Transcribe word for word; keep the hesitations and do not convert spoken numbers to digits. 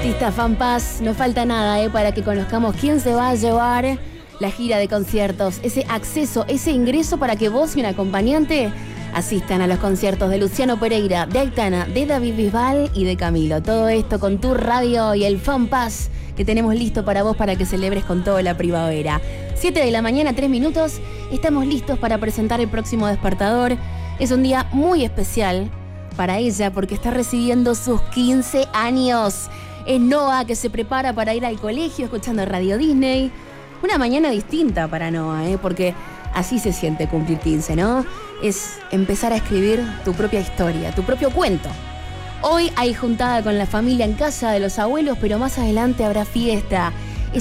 Artista FanPass, no falta nada eh, para que conozcamos quién se va a llevar la gira de conciertos, ese acceso, ese ingreso para que vos y un acompañante asistan a los conciertos de Luciano Pereira, de Aitana, de David Bisbal y de Camilo. Todo esto con tu radio y el FanPass que tenemos listo para vos para que celebres con toda la primavera. siete de la mañana, tres minutos, estamos listos para presentar el próximo despertador. Es un día muy especial para ella porque está recibiendo sus quince años. Es Noah, que se prepara para ir al colegio escuchando Radio Disney. Una mañana distinta para Noah, ¿eh? Porque así se siente cumplir quince, ¿no? Es empezar a escribir tu propia historia, tu propio cuento. Hoy hay juntada con la familia en casa de los abuelos, pero más adelante habrá fiesta.